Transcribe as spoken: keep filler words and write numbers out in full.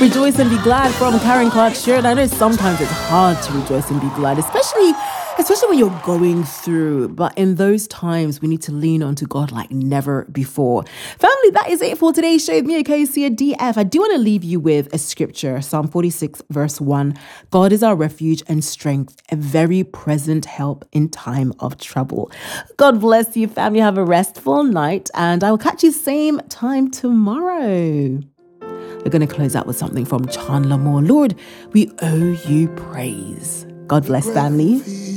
Rejoice and be glad from Karen Clark Shirt. I know sometimes it's hard to rejoice and be glad, especially especially when you're going through. But in those times, we need to lean onto God like never before. Family, that is it for today's show with me, Okosia D F. I do want to leave you with a scripture, Psalm forty-six, verse one. God is our refuge and strength, a very present help in time of trouble. God bless you, family. Have a restful night, and I will catch you same time tomorrow. We're going to close out with something from Chandler Moore. Lord, we owe you praise. God bless, family.